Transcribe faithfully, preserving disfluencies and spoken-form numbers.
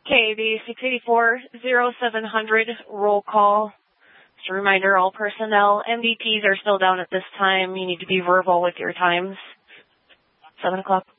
Okay, the six eighty-four oh seven hundred roll call. Just a reminder, all personnel, M D Ts are still down at this time. You need to be verbal with your times. seven o'clock.